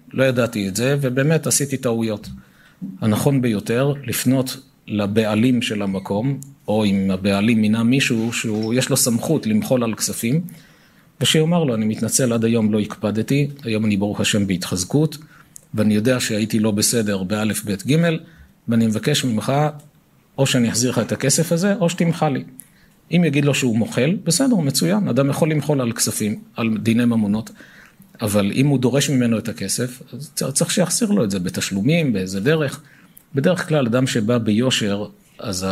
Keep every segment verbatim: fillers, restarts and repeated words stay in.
לא ידעתי את זה, ובאמת עשיתי טעויות. הנכון ביותר, לפנות לבעלים של המקום, או אם הבעלים מינה מישהו שיש לו סמכות למחול על כספים, ושיאמר לו, אני מתנצל, עד היום לא הקפדתי, היום אני ברוך השם בהתחזקות, ואני יודע שהייתי לא בסדר באלף בית ג' ואני מבקש ממך, או שאני אחזיר לך את הכסף הזה, או שתמחה לי. אם יגיד לו שהוא מוחל, בסדר, מצוין, אדם יכול למחול על כספים, על דיני ממונות, אבל אם הוא דורש ממנו את הכסף, אז צריך שיחסיר לו את זה בתשלומים, באיזה דרך. בדרך כלל, אדם שבא ביושר, אז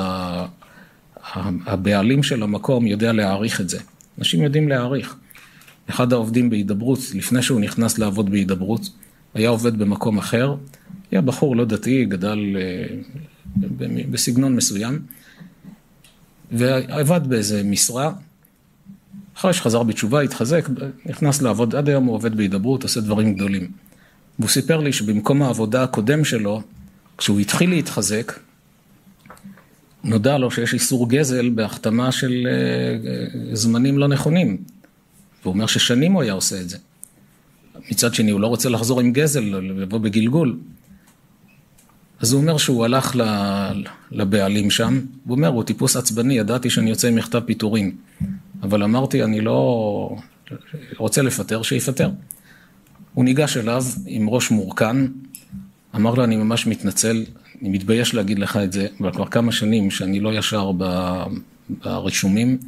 הבעלים של המקום יודע להעריך את זה. אנשים יודעים להעריך. אחד העובדים בהידברות, לפני שהוא נכנס לעבוד בהידברות, היה עובד במקום אחר, היה בחור לא דתי, גדל בסגנון מסוים, ועבד באיזה משרה, אחרי שחזר בתשובה, התחזק, נכנס לעבוד, עד היום הוא עובד בהידברות, עושה דברים גדולים. והוא סיפר לי שבמקום העבודה הקודם שלו, כשהוא התחיל להתחזק, נודע לו שיש איסור גזל בהחתמה של זמנים לא נכונים. והוא אומר ששנים הוא היה עושה את זה. מצד שני, הוא לא רוצה לחזור עם גזל, לבוא בגלגול. אז הוא אומר שהוא הלך לבעלים שם, הוא אומר, הוא טיפוס עצבני, ידעתי שאני יוצא עם מכתב פיטורים, אבל אמרתי, אני לא רוצה לפטר, שיפטר. הוא ניגש אליו עם ראש מורכן, אמר לו, אני ממש מתנצל, אני מתבייש להגיד לך את זה, אבל כבר כמה שנים שאני לא ישר ברישומים,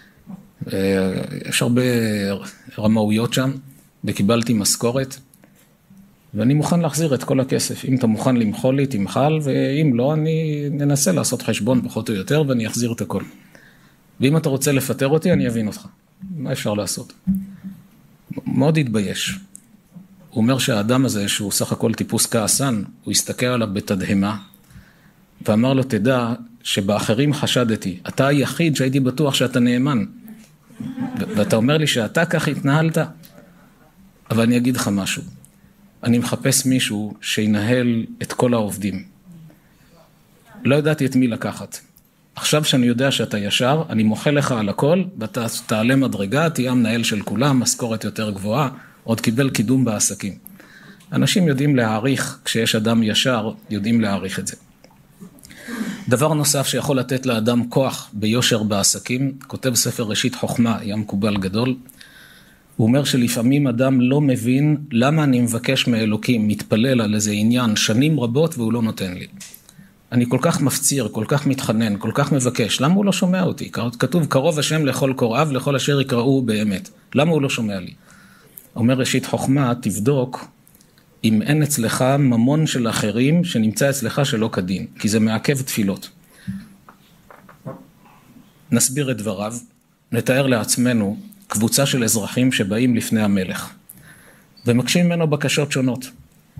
יש הרבה רמאויות שם, וקיבלתי משכורת, ואני מוכן להחזיר את כל הכסף. אם אתה מוכן למחול לי, תמחל, ואם לא, אני ננסה לעשות חשבון פחות או יותר, ואני אחזיר את הכל. ואם אתה רוצה לפטר אותי, אני אבין אותך. מה אפשר לעשות? מאוד התבייש. הוא אומר שהאדם הזה, שהוא סך הכל טיפוס כעסן, הוא הסתכל עליו בתדהמה, ואמר לו, תדע שבאחרים חשדתי. אתה היחיד שהייתי בטוח שאתה נאמן. ואתה אומר לי שאתה כך התנהלת, אבל אני אגיד לך משהו. אני מחפש מישהו שינהל את כל העובדים. לא ידעתי את מי לקחת. עכשיו שאני יודע שאתה ישר, אני מוחל לך על הכל, ואתה תעלה מדרגה, תהיה המנהל של כולם, משכורת יותר גבוהה, עוד קיבל קידום בעסקים. אנשים יודעים להעריך, כשיש אדם ישר, יודעים להעריך את זה. דבר נוסף שיכול לתת לאדם כוח ביושר בעסקים, כותב ספר ראשית חוכמה, היה מקובל גדול, הוא אומר שלפעמים אדם לא מבין למה אני מבקש מאלוקים, מתפלל על איזה עניין שנים רבות והוא לא נותן לי. אני כל כך מפציר, כל כך מתחנן, כל כך מבקש, למה הוא לא שומע אותי? כתוב קרוב השם לכל קוראיו, לכל אשר יקראו באמת. למה הוא לא שומע לי? אומר ראשית חוכמה, תבדוק אם אין אצלך ממון של אחרים שנמצא אצלך שלא כדין, כי זה מעכב תפילות. נסביר את דבריו, נתאר לעצמנו קבוצה של אזרחים שבאים לפני המלך, ומקשים ממנו בקשות שונות.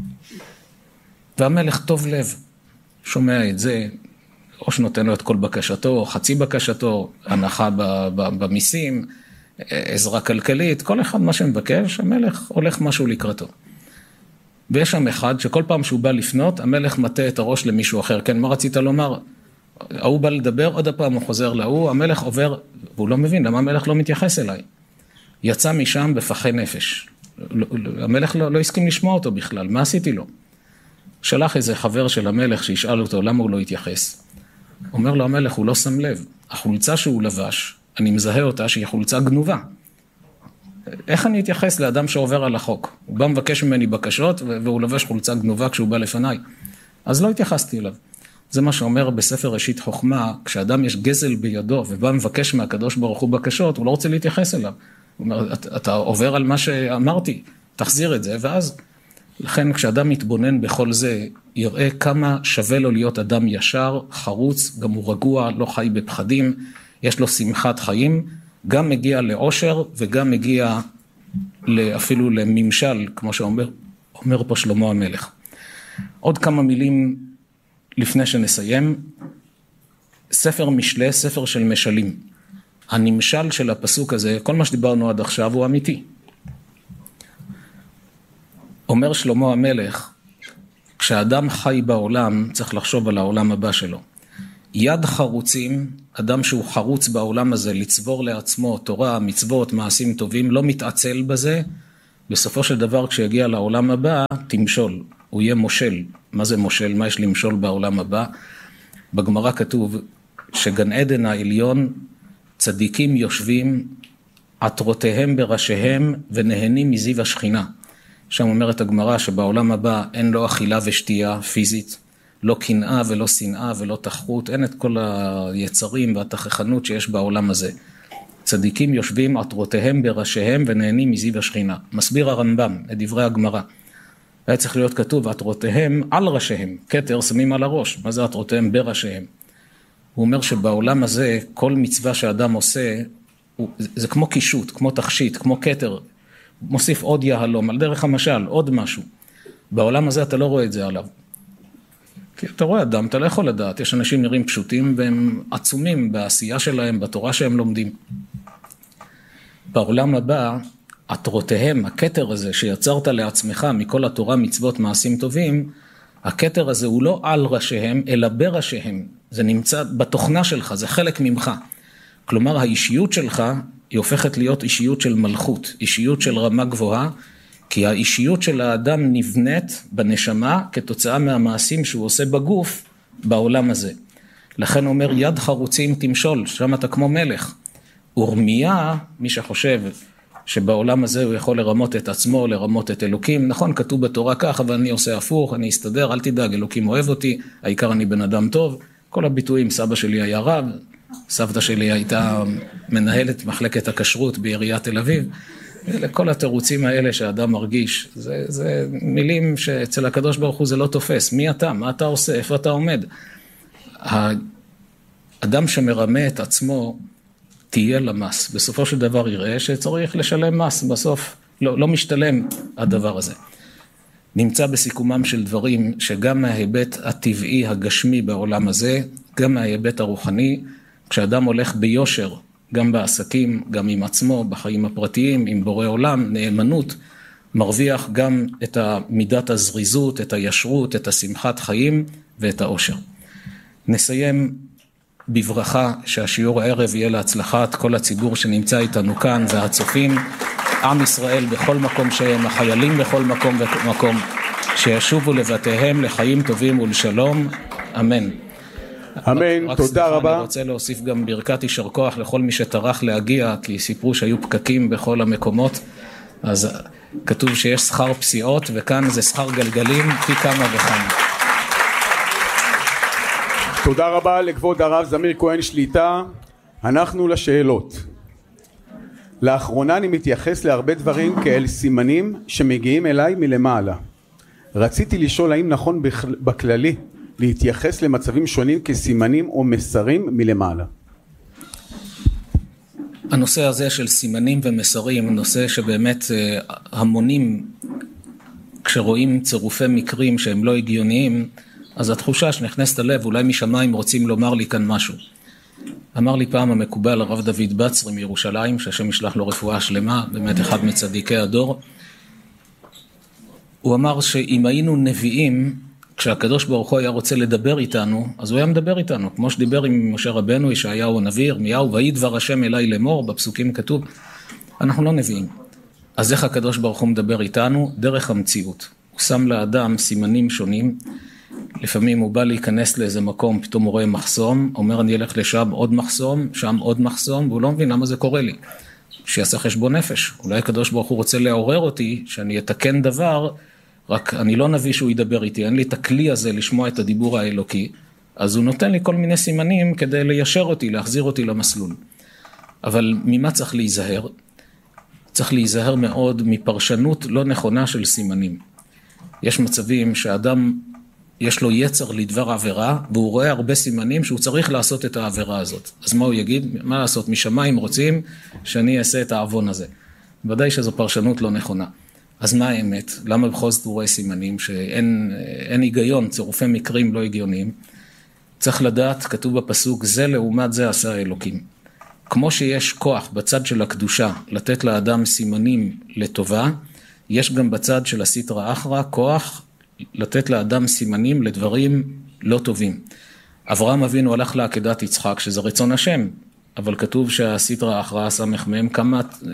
והמלך טוב לב, שומע את זה, או שנותן לו את כל בקשתו, או חצי בקשתו, הנחה במיסים, עזרה כלכלית, כל אחד מה שמבקש, המלך הולך משהו לקראתו. ויש שם אחד שכל פעם שהוא בא לפנות, המלך מטה את הראש למישהו אחר. כן, מה רצית לומר? הוא בא לדבר, עוד הפעם הוא חוזר להוא, המלך עובר, והוא לא מבין, למה המלך לא מתייחס אליי? יצא משם בפחי נפש. המלך לא, לא הסכים לשמוע אותו בכלל, מה עשיתי לו? שלח איזה חבר של המלך שישאל אותו למה הוא לא התייחס. אומר לו המלך, הוא לא שם לב. החולצה שהוא לבש, אני מזהה אותה שהיא חולצה גנובה. איך אני אתייחס לאדם שעובר על החוק? הוא בא מבקש ממני בקשות והוא לבש חולצה גנובה כשהוא בא לפניי. אז לא התייחסתי אליו. זה מה שאומר בספר ראשית חוכמה, כשאדם יש גזל בידו ובא מבקש מהקדוש ברוך הוא בקשות, הוא לא רוצה להתייחס אליו. הוא אומר, אתה, אתה עובר על מה שאמרתי, תחזיר את זה, ואז לכן כשאדם מתבונן בכל זה, יראה כמה שווה לו להיות אדם ישר, חרוץ, גם הוא רגוע, לא חי בפחדים, יש לו שמחת חיים, גם מגיע לעושר וגם מגיע אפילו לממשל, כמו שאומר אומר פה שלמה המלך. עוד כמה מילים לפני שנסיים, ספר משלי, ספר של משלים. הנמשל של הפסוק הזה, כל מה שדיברנו עד עכשיו הוא אמיתי. אומר שלמה המלך, כשאדם חי בעולם, צריך לחשוב על העולם הבא שלו. יד חרוצים, אדם שהוא חרוץ בעולם הזה, לצבור לעצמו תורה, מצוות, מעשים טובים, לא מתעצל בזה, בסופו של דבר כשיגיע לעולם הבא, תמשול, הוא יהיה מושל. מה זה מושל? מה יש למשול בעולם הבא? בגמרא כתוב שגן עדן העליון, צדיקים יושבים, עטרותיהם בראשיהם ונהנים מזיו השכינה. שם אומרת הגמרא שבעולם הבא אין לו אכילה ושתייה פיזית, לא קנאה ולא שנאה ולא תחרות, אין את כל היצרים והתכחנות שיש בעולם הזה. צדיקים יושבים עטרותיהם בראשיהם ונהנים מזיו השכינה. מסביר הרמב"ם את דברי הגמרא. היה צריך להיות כתוב עטרותיהם על ראשיהם, כתר שמים על הראש. מה זה עטרותיהם בראשיהם? הוא אומר שבעולם הזה כל מצווה שאדם עושה, הוא, זה כמו קישוט, כמו תכשיט, כמו כתר, מוסיף עוד יהלום, על דרך המשל, עוד משהו. בעולם הזה אתה לא רואה את זה עליו. כי אתה רואה אדם, אתה לא יכול לדעת, יש אנשים נראים פשוטים והם עצומים בעשייה שלהם, בתורה שהם לומדים. בעולם הבא, עטרותיהם, הכתר הזה שיצרת לעצמך מכל התורה, מצוות, מעשים טובים, הכתר הזה הוא לא על ראשיהם, אלא בראשיהם. זה נמצא בתוכנה שלך, זה חלק ממך. כלומר, האישיות שלך היא הופכת להיות אישיות של מלכות, אישיות של רמה גבוהה, כי האישיות של האדם נבנית בנשמה כתוצאה מהמעשים שהוא עושה בגוף בעולם הזה. לכן הוא אומר, יד חרוצים תמשול, שם אתה כמו מלך. ורמיה, מי שחושב שבעולם הזה הוא יכול לרמות את עצמו, לרמות את אלוקים, נכון, כתוב בתורה כך, אבל אני עושה הפוך, אני אסתדר, אל תדאג, אלוקים אוהב אותי, העיקר אני בן אדם טוב. כל הביטויים, סבא שלי היה רב, סבתא שלי הייתה מנהלת מחלקת הכשרות בעיריית תל אביב. כל התירוצים האלה שהאדם מרגיש, זה, זה מילים שאצל הקדוש ברוך הוא זה לא תופס. מי אתה? מה אתה עושה? איפה אתה עומד? האדם שמרמה את עצמו תהיה למס. בסופו של דבר יראה שצריך לשלם מס. בסוף לא, לא משתלם הדבר הזה. נמצא בסיכומם של דברים שגם מההיבט הטבעי הגשמי בעולם הזה, גם מההיבט הרוחני, כשאדם הולך ביושר, גם בעסקים, גם עם עצמו, בחיים הפרטיים, עם בורא עולם, נאמנות, מרוויח גם את מידת הזריזות, את הישרות, את השמחת חיים ואת האושר. נסיים בברכה שהשיעור הערב יהיה להצלחת כל הציבור שנמצא איתנו כאן והצופים, עם ישראל בכל מקום שהם, החיילים בכל מקום ומקום, שישובו לבתיהם לחיים טובים ולשלום, אמן. אמן, תודה רבה. אני רוצה להוסיף גם ברכת יישר כוח לכל מי שטרח להגיע, כי סיפרו שהיו פקקים בכל המקומות, אז כתוב שיש שכר פסיעות, וכאן זה שכר גלגלים, פי כמה וכמה. תודה רבה לכבוד הרב זמיר כהן שליטה. אנחנו לשאלות. לאחרונה אני מתייחס להרבה דברים כאל סימנים שמגיעים אליי מלמעלה. רציתי לשאול האם נכון בכללי להתייחס למצבים שונים כסימנים או מסרים מלמעלה. הנושא הזה של סימנים ומסרים, נושא שבאמת המונים, כשרואים צירופי מקרים שהם לא הגיוניים, אז התחושה שנכנסת ללב, אולי משמיים רוצים לומר לי כאן משהו. אמר לי פעם המקובל הרב דוד בצרי מירושלים, שהשם ישלח לו רפואה שלמה, באמת אחד מצדיקי הדור. הוא אמר שאם היינו נביאים, כשהקדוש ברוך הוא היה רוצה לדבר איתנו, אז הוא היה מדבר איתנו, כמו שדיבר עם משה רבנו, ישעיהו הנביא, ירמיהו, ויהי דבר השם אליי לאמור, בפסוקים כתוב, אנחנו לא נביאים. אז איך הקדוש ברוך הוא מדבר איתנו? דרך המציאות. הוא שם לאדם סימנים שונים, לפעמים הוא בא להיכנס לאיזה מקום, פתאום הוא רואה מחסום, אומר אני אלך לשם עוד מחסום, שם עוד מחסום, והוא לא מבין למה זה קורה לי. שיעשה חשבון נפש. אולי הקדוש ברוך הוא רוצה לעורר אותי, שאני אתקן דבר, רק אני לא נביא שהוא ידבר איתי, אין לי את הכלי הזה לשמוע את הדיבור האלוקי, אז הוא נותן לי כל מיני סימנים כדי ליישר אותי, להחזיר אותי למסלול. אבל ממה צריך להיזהר? צריך להיזהר מאוד מפרשנות לא נכונה של סימנים. יש מצבים שאדם יש לו יצר לדבר עבירה, והוא רואה הרבה סימנים שהוא צריך לעשות את העבירה הזאת. אז מה הוא יגיד? מה לעשות? משמיים רוצים שאני אעשה את העוון הזה. ודאי שזו פרשנות לא נכונה. אז מה האמת? למה בכל זאת הוא רואה סימנים שאין אין היגיון, צירופי מקרים לא הגיוניים? צריך לדעת, כתוב בפסוק, זה לעומת זה עשה האלוקים. כמו שיש כוח בצד של הקדושה לתת לאדם סימנים לטובה, יש גם בצד של הסטרא אחרא כוח לתת לאדם סימנים לדברים לא טובים. אברהם אבינו הלך לעקדת יצחק, שזה רצון השם, אבל כתוב שהסטרא אחרא סמך מהם כמה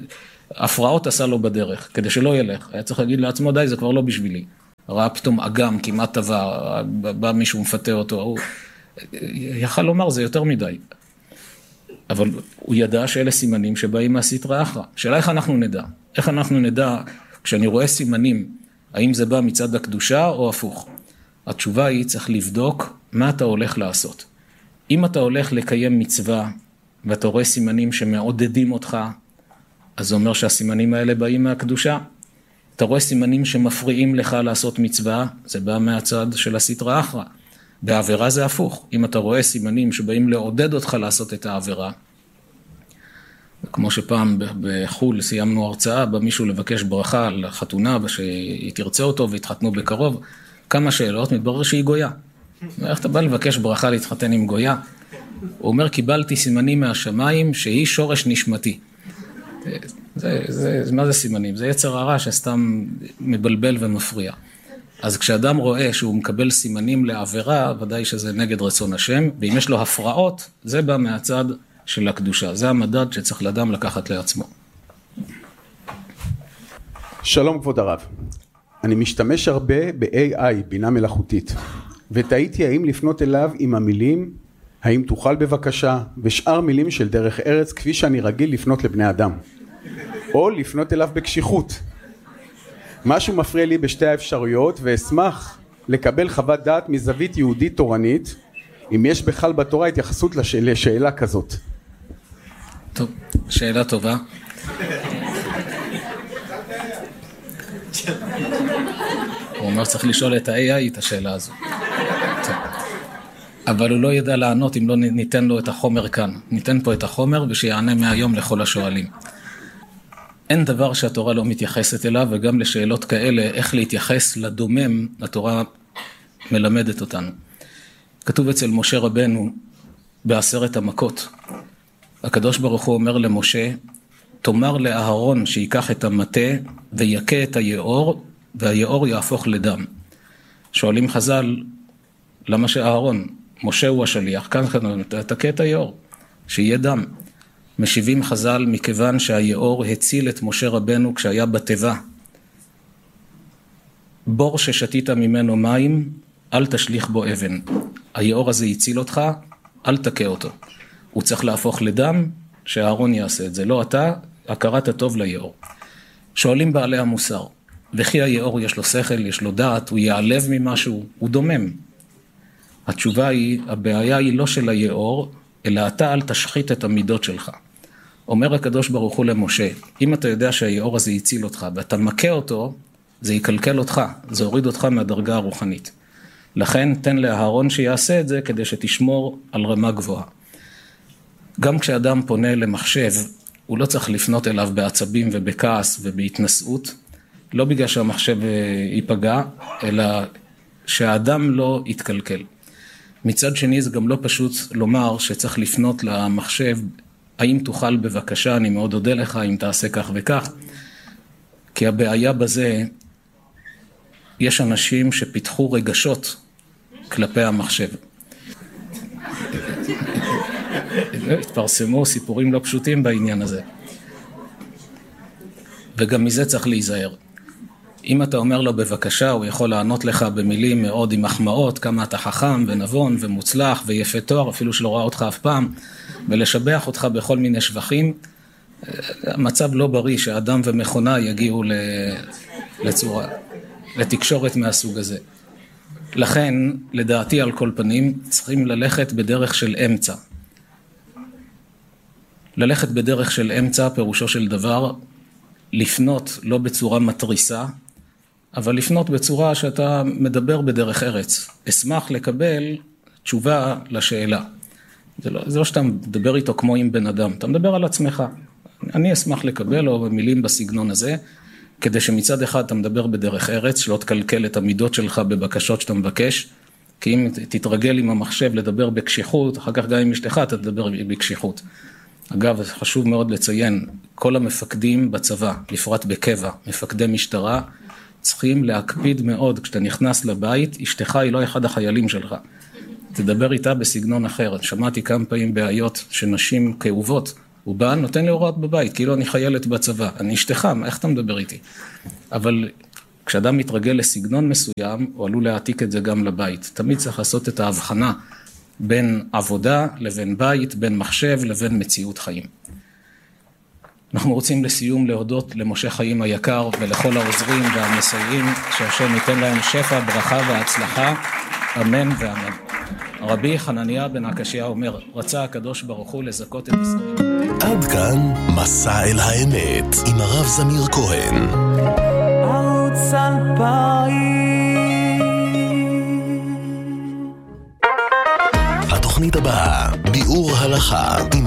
הפרעות עשה לו בדרך, כדי שלא ילך. היה צריך להגיד לעצמו, די, זה כבר לא בשבילי. ראה פתאום אגם, כמעט טבע, בא מישהו מפתה אותו, הוא יכל לומר, זה יותר מדי. אבל הוא ידע שאלה סימנים שבאים מהסטרא אחרא. שאלה איך אנחנו נדע? איך אנחנו נדע, כשאני רואה סימנים, האם זה בא מצד הקדושה או הפוך? התשובה היא, צריך לבדוק מה אתה הולך לעשות. אם אתה הולך לקיים מצווה, ואתה רואה סימנים שמעודדים אותך, אז זה אומר שהסימנים האלה באים מהקדושה. אתה רואה סימנים שמפריעים לך לעשות מצווה, זה בא מהצד של הסטרא אחרא. בעבירה זה הפוך. אם אתה רואה סימנים שבאים לעודד אותך לעשות את העבירה, כמו שפעם בחול סיימנו הרצאה, בא מישהו לבקש ברכה על חתונה, שהיא תרצה אותו והתחתנו בקרוב, כמה שאלות, מתברר שהיא גויה. איך אתה בא לבקש ברכה להתחתן עם גויה? הוא אומר, קיבלתי סימנים מהשמיים שהיא שורש נשמתי. זה, זה, זה, מה זה סימנים? זה יצר הרע שסתם מבלבל ומפריע. אז כשאדם רואה שהוא מקבל סימנים לעבירה, ודאי שזה נגד רצון השם, ואם יש לו הפרעות, זה בא מהצד של הקדושה. זה המדד שצריך לאדם לקחת לעצמו. שלום כבוד הרב. אני משתמש הרבה ב-איי איי, בינה מלאכותית, ותהיתי האם לפנות אליו עם המילים, האם תוכל בבקשה, ושאר מילים של דרך ארץ, כפי שאני רגיל לפנות לבני אדם, או לפנות אליו בקשיחות. משהו מפריע לי בשתי האפשרויות, ואשמח לקבל חוות דעת מזווית יהודית תורנית, אם יש בכלל בתורה התייחסות לש... לשאלה כזאת. טוב, שאלה טובה. הוא אומר צריך לשאול את ה-איי איי את השאלה הזו. טוב. אבל הוא לא ידע לענות אם לא ניתן לו את החומר כאן. ניתן פה את החומר ושיענה מהיום לכל השואלים. אין דבר שהתורה לא מתייחסת אליו, וגם לשאלות כאלה, איך להתייחס לדומם, התורה מלמדת אותנו. כתוב אצל משה רבנו בעשרת המכות. הקדוש ברוך הוא אומר למשה, תאמר לאהרון שיקח את המטה ויקה את היאור, והיאור יהפוך לדם. שואלים חז"ל, למה שאהרון? משה הוא השליח, כאן תקה את היאור, שיהיה דם. משיבים חז"ל מכיוון שהיאור הציל את משה רבנו כשהיה בתיבה. בור ששתית ממנו מים, אל תשליך בו אבן. היאור הזה הציל אותך, אל תקה אותו. הוא צריך להפוך לדם, שהאהרון יעשה את זה. לא אתה, הכרת הטוב ליאור. שואלים בעלי המוסר, וכי היאור יש לו שכל, יש לו דעת, הוא יעלב ממשהו, הוא דומם. התשובה היא, הבעיה היא לא של היאור, אלא אתה אל תשחית את המידות שלך. אומר הקדוש ברוך הוא למשה, אם אתה יודע שהיאור הזה יציל אותך, ואתה מכה אותו, זה יקלקל אותך, זה הוריד אותך מהדרגה הרוחנית. לכן תן לאהרון שיעשה את זה, כדי שתשמור על רמה גבוהה. גם כשאדם פונה למחשב, הוא לא צריך לפנות אליו בעצבים ובכעס ובהתנשאות, לא בגלל שהמחשב ייפגע, אלא שהאדם לא יתקלקל. מצד שני זה גם לא פשוט לומר שצריך לפנות למחשב, האם תוכל בבקשה, אני מאוד אודה לך, אם תעשה כך וכך, כי הבעיה בזה, יש אנשים שפיתחו רגשות כלפי המחשב. התפרסמו סיפורים לא פשוטים בעניין הזה. וגם מזה צריך להיזהר. אם אתה אומר לו בבקשה, הוא יכול לענות לך במילים מאוד עם מחמאות, כמה אתה חכם ונבון ומוצלח ויפה תואר, אפילו שלא ראה אותך אף פעם, ולשבח אותך בכל מיני שבחים. המצב לא בריא שאדם ומכונה יגיעו לצורה, לתקשורת מהסוג הזה. לכן, לדעתי על כל פנים, צריכים ללכת בדרך של אמצע. ללכת בדרך של אמצע, פירושו של דבר, לפנות לא בצורה מטריסה, אבל לפנות בצורה שאתה מדבר בדרך ארץ. אשמח לקבל תשובה לשאלה. זה לא, זה לא שאתה מדבר איתו כמו עם בן אדם, אתה מדבר על עצמך. אני אשמח לקבל או במילים בסגנון הזה, כדי שמצד אחד אתה מדבר בדרך ארץ, שלא תקלקל את המידות שלך בבקשות שאתה מבקש, כי אם תתרגל עם המחשב לדבר בקשיחות, אחר כך גם עם אשתך אתה תדבר בקשיחות. אגב, חשוב מאוד לציין, כל המפקדים בצבא, לפרט בקבע, מפקדי משטרה, צריכים להקפיד מאוד, כשאתה נכנס לבית, אשתך היא לא אחד החיילים שלך. תדבר איתה בסגנון אחר. שמעתי כמה פעמים בעיות שנשים כאובות הוא בא, נותן לי הוראות בבית, כאילו אני חיילת בצבא, אני אשתך, איך אתה מדבר איתי? אבל כשאדם מתרגל לסגנון מסוים, הוא עלול להעתיק את זה גם לבית. תמיד צריך לעשות את ההבחנה בין עבודה לבין בית, בין מחשב לבין מציאות חיים. אנחנו רוצים לסיום להודות למשה חיים היקר ולכל העוזרים והמסייעים, שהשם ייתן להם שפע, ברכה והצלחה, אמן ואמן. רבי חנניה בן עקשיא אומר, רצה הקדוש ברוך הוא לזכות את ישראל. עד כאן מסע אל האמת עם הרב זמיר כהן. ערוץ אלפיים. התוכנית הבאה, ביאור הלכה עם